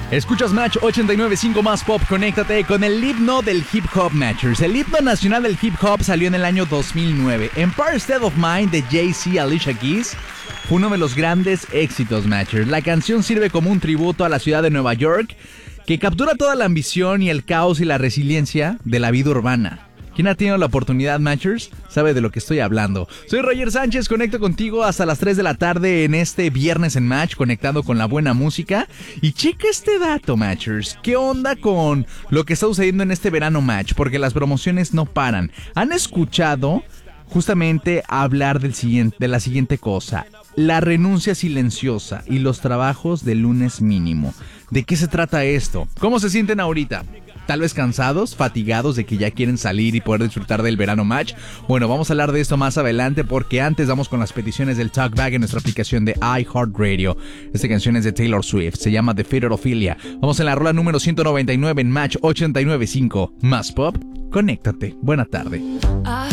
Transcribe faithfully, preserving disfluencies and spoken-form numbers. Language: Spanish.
Escuchas Match ochenta y nueve punto cinco más Pop. Conéctate con el himno del hip hop, Matchers. El himno nacional del hip hop salió en el año dos mil nueve. Empire State of Mind de Jay-Z y Alicia Keys fue uno de los grandes éxitos, Matchers. La canción sirve como un tributo a la ciudad de Nueva York, que captura toda la ambición y el caos y la resiliencia de la vida urbana. ¿Quién ha tenido la oportunidad, Matchers? Sabe de lo que estoy hablando. Soy Roger Sánchez, conecto contigo hasta las tres de la tarde en este viernes en Match, conectando con la buena música. Y checa este dato, Matchers. ¿Qué onda con lo que está sucediendo en este verano Match? Porque las promociones no paran. ¿Han escuchado justamente hablar del siguiente, de la siguiente cosa? La renuncia silenciosa y los trabajos de lunes mínimo. ¿De qué se trata esto? ¿Cómo se sienten ahorita? Tal vez cansados, fatigados de que ya quieren salir y poder disfrutar del verano Match. Bueno, vamos a hablar de esto más adelante, porque antes vamos con las peticiones del Talkback en nuestra aplicación de iHeartRadio. Esta canción es de Taylor Swift, se llama The Featherophilia. Vamos en la rola número ciento noventa y nueve en Match ochenta y nueve punto cinco. Más Pop, conéctate. Buena tarde.